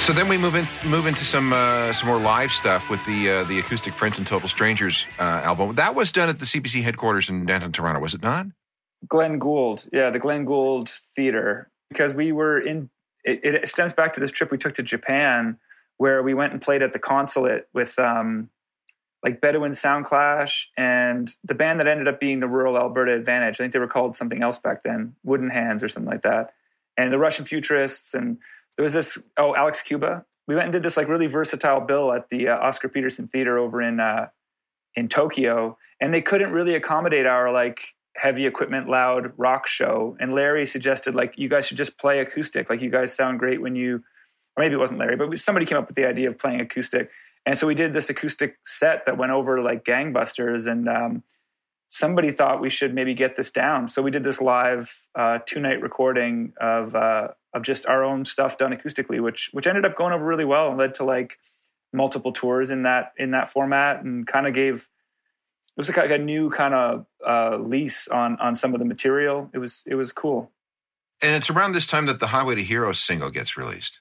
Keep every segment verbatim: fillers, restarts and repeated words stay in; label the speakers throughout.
Speaker 1: So then we move in, move into some uh, some more live stuff with the uh, the acoustic Friends and Total Strangers uh, album. That was done at the C B C headquarters in downtown Toronto, was it not?
Speaker 2: Glenn Gould, yeah, the Glenn Gould Theater, because we were in. It, it stems back to this trip we took to Japan, where we went and played at the consulate with um, like Bedouin Sound Clash and the band that ended up being the Rural Alberta Advantage. I think they were called something else back then, Wooden Hands or something like that, and the Russian Futurists and. There was this, oh, Alex Cuba. We went and did this like really versatile bill at the uh, Oscar Peterson Theater over in uh, in Tokyo. And they couldn't really accommodate our like heavy equipment, loud rock show. And Larry suggested like, you guys should just play acoustic. Like you guys sound great when you, or maybe it wasn't Larry, but we, somebody came up with the idea of playing acoustic. And so we did this acoustic set that went over like gangbusters. And um, somebody thought we should maybe get this down. So we did this live uh, two-night recording of uh, of just our own stuff done acoustically, which which ended up going over really well and led to like multiple tours in that in that format, and kind of gave it was like a new kind of uh, lease on on some of the material. It was it was cool.
Speaker 1: And it's around this time that the Highway to Heroes single gets released.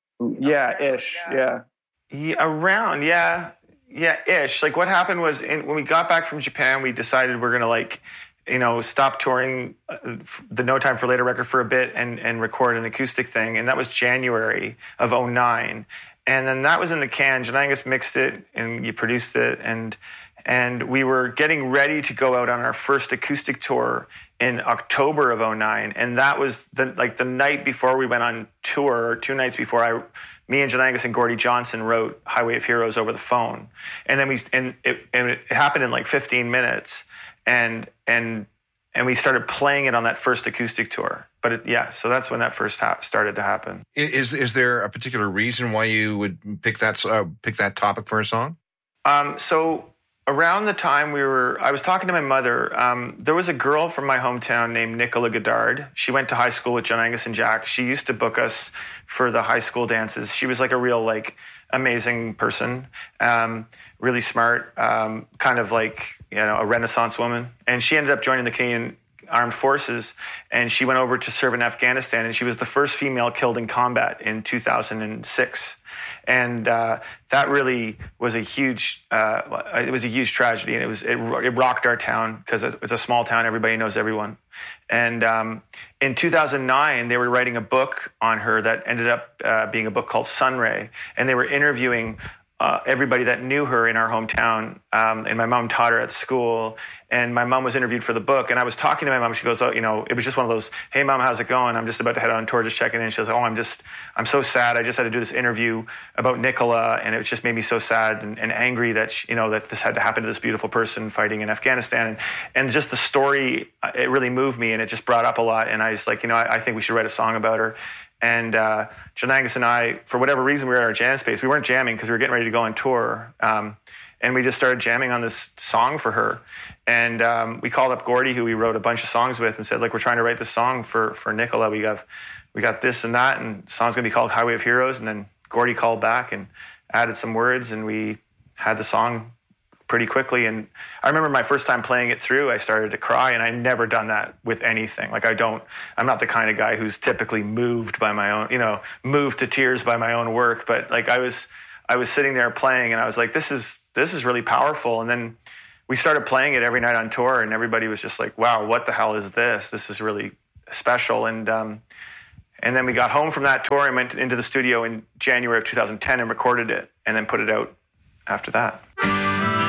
Speaker 2: Yeah, ish. Yeah.
Speaker 3: yeah around, yeah. Yeah, ish. Like what happened was in, when we got back from Japan, we decided we're going to like, you know, stop touring uh, the No Time for Later record for a bit and, and record an acoustic thing. And that was January of oh nine. And then that was in the can. John Angus mixed it and you produced it. And and we were getting ready to go out on our first acoustic tour in October of oh nine. And that was the like the night before we went on tour, or two nights before, I, me and John Angus and Gordie Johnson wrote Highway of Heroes over the phone. And then we, and it, and it happened in like fifteen minutes. And, and, and we started playing it on that first acoustic tour. But it, yeah, so that's when that first ha- started to happen.
Speaker 1: Is is there a particular reason why you would pick that uh, pick that topic for a song?
Speaker 3: Um, so around the time we were, I was talking to my mother. Um, there was a girl from my hometown named Nicola Goddard. She went to high school with John Angus and Jack. She used to book us for the high school dances. She was like a real like amazing person, um, really smart, um, kind of like you know a Renaissance woman. And she ended up joining the Canadian Armed Forces, and she went over to serve in Afghanistan, and she was the first female killed in combat in two thousand six. And uh, that really was a huge, uh, it was a huge tragedy, and it was it, it rocked our town because it's a small town, everybody knows everyone. And um, in two thousand nine, they were writing a book on her that ended up uh, being a book called Sunray, and they were interviewing Uh, everybody that knew her in our hometown, um, and my mom taught her at school, and my mom was interviewed for the book, and I was talking to my mom. She goes, oh, you know, it was just one of those, hey, Mom, how's it going? I'm just about to head on tour, just checking in. She goes, oh, I'm just, I'm so sad. I just had to do this interview about Nicola, and it just made me so sad and, and angry that, she, you know, that this had to happen to this beautiful person fighting in Afghanistan. And, and just the story, it really moved me, and it just brought up a lot. And I was like, you know, I, I think we should write a song about her. And uh, John Angus and I, for whatever reason, we were at our jam space. We weren't jamming because we were getting ready to go on tour. Um, and we just started jamming on this song for her. And um, we called up Gordie, who we wrote a bunch of songs with, and said, like, we're trying to write this song for, for Nicola. We got, we got this and that, and the song's going to be called Highway of Heroes. And then Gordie called back and added some words, and we had the song pretty quickly. And I remember my first time playing it through, I started to cry, and I never done that with anything. Like I don't, I'm not the kind of guy who's typically moved by my own, you know, moved to tears by my own work. But like I was, I was sitting there playing, and I was like, this is, this is really powerful. And then we started playing it every night on tour, and everybody was just like, wow, what the hell is this? This is really special. And, um, and then we got home from that tour and went into the studio in January of two thousand ten and recorded it, and then put it out after that.